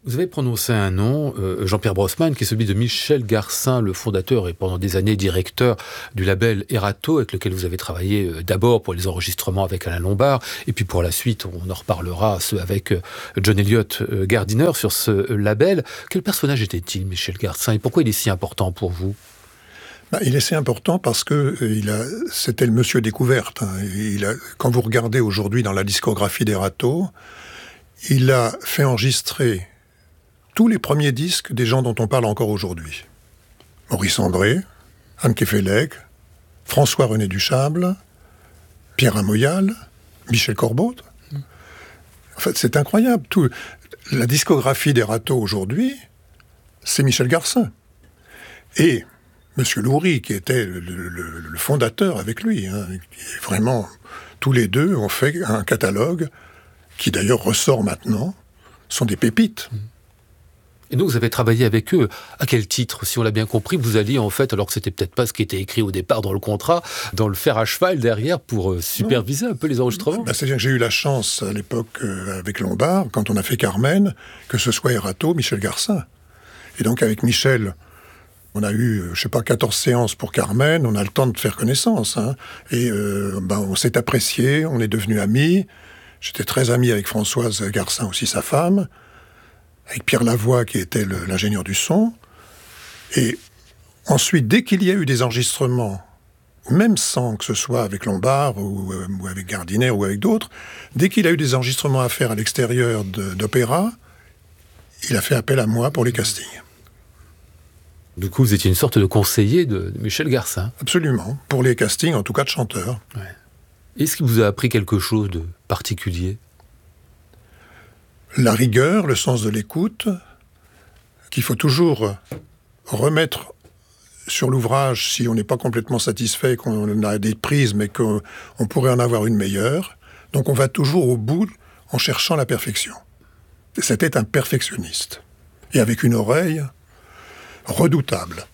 Vous avez prononcé un nom, Jean-Pierre Brossman, qui est celui de Michel Garcin, le fondateur et pendant des années directeur du label Erato, avec lequel vous avez travaillé d'abord pour les enregistrements avec Alain Lombard, et puis pour la suite, on en reparlera, ceux avec John Elliott Gardiner sur ce label. Quel personnage était-il, Michel Garcin, et pourquoi il est si important pour vous ? Il est si important parce que c'était le monsieur découverte. Quand vous regardez aujourd'hui dans la discographie d'Erato, il a fait enregistrer tous les premiers disques des gens dont on parle encore aujourd'hui. Maurice André, Anne Kefelec, François-René Duchâble, Pierre Amoyal, Michel Corbeau. En fait, c'est incroyable. La discographie d'Erato aujourd'hui, c'est Michel Garcin. Et Monsieur Loury, qui était le fondateur avec lui. Vraiment, tous les deux ont fait un catalogue qui d'ailleurs ressort maintenant, sont des pépites. Et donc, vous avez travaillé avec eux. À quel titre ? Si on l'a bien compris, vous alliez en fait, alors que c'était peut-être pas ce qui était écrit au départ dans le contrat, dans le fer à cheval derrière pour superviser un peu les enregistrements. C'est-à-dire que j'ai eu la chance à l'époque avec Lombard, quand on a fait Carmen, que ce soit Erato, Michel Garcin. Et donc avec Michel, on a eu, 14 séances pour Carmen, on a le temps de faire connaissance. Et on s'est appréciés, on est devenus amis. J'étais très ami avec Françoise Garcin, aussi sa femme, avec Pierre Lavoie, qui était l'ingénieur du son. Et ensuite, dès qu'il y a eu des enregistrements, même sans que ce soit avec Lombard ou avec Gardiner ou avec d'autres, dès qu'il a eu des enregistrements à faire à l'extérieur d'opéra, il a fait appel à moi pour les castings. Du coup, vous étiez une sorte de conseiller de Michel Garcin. Absolument. Pour les castings, en tout cas de chanteurs. Ouais. Est-ce qu'il vous a appris quelque chose de particulier ? La rigueur, le sens de l'écoute, qu'il faut toujours remettre sur l'ouvrage si on n'est pas complètement satisfait, qu'on a des prises, mais qu'on pourrait en avoir une meilleure. Donc on va toujours au bout en cherchant la perfection. C'était un perfectionniste. Et avec une oreille redoutable.